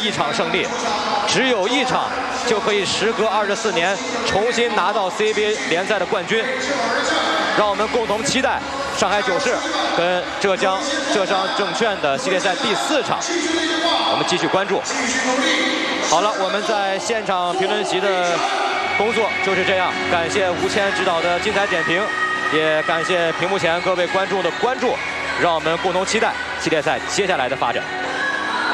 一场胜利，只有一场就可以时隔24年重新拿到 CBA 联赛的冠军。让我们共同期待上海九世跟浙商证券的系列赛第4场，我们继续关注。好了，我们在现场评论席的工作就是这样，感谢吴谦指导的精彩点评，也感谢屏幕前各位观众的关注，让我们共同期待系列赛接下来的发展。